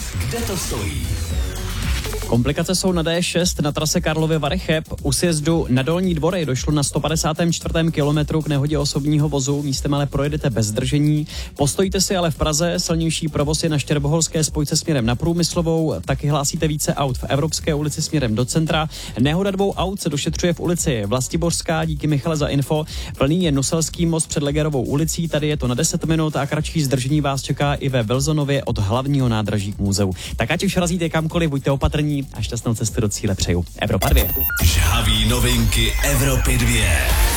kde to stojí. Komplikace jsou na D6 na trase Karlovy Vary-Cheb. U sjezdu na Dolní Dvory došlo na 154. kilometru k nehodě osobního vozu. Místem ale projedete bez zdržení. Postojíte si ale v Praze, silnější provoz je na Štěrboholské spojce směrem na Průmyslovou. Taky hlásíte více aut v Evropské ulici směrem do centra. Nehoda 2 aut se došetřuje v ulici Vlastibořská, díky Michale za info. Plný je Nuselský most před Legerovou ulicí, tady je to na 10 minut a kratší zdržení vás čeká i ve Wilsonově od hlavního nádraží k muzeu. Tak ať už razíte kamkoliv, buďte opatrní a šťastnou cestu do cíle přeju. Evropa 2. Žhaví novinky Evropy 2.